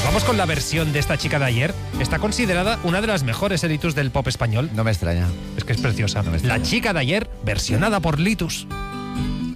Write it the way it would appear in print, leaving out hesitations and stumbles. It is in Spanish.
vamos con la versión de esta chica de ayer. Está considerada una de las mejores Litus del pop español. No me extraña. Es que es preciosa. No me extraña. La chica de ayer, versionada por Litus.